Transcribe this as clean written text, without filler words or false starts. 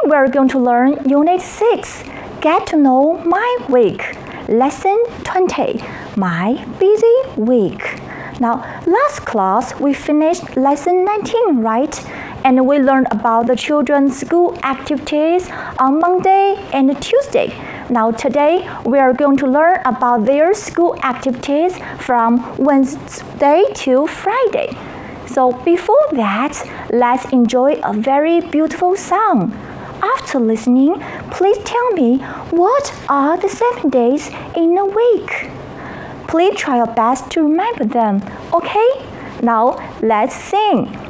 we are going to learn Unit 6, Get to Know My Week, Lesson 20, My Busy Week. Now, last class we finished Lesson 19, right? And we learned about the children's school activities on Monday and Tuesday. Now today we are going to learn about their school activities from Wednesday to Friday. So before that, let's enjoy a very beautiful song. After listening, please tell me what are the 7 days in a week. Please try your best to remember them, okay? Now let's sing.